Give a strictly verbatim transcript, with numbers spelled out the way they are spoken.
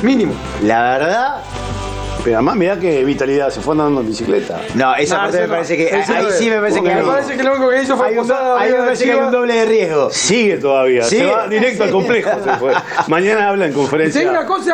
Mínimo. La verdad. Pero además mirá que vitalidad, se fue andando en bicicleta. No, esa No, parte eso me no. parece que. Eso ahí no es. sí me parece que Me hay. parece que lo único que hizo fue Hay un, posada ahí arriba me de parece que hay un Chiva. doble de riesgo. Sigue todavía, ¿Sigue? se va directo al complejo. Se fue. Mañana habla en conferencia. Te digo una cosa.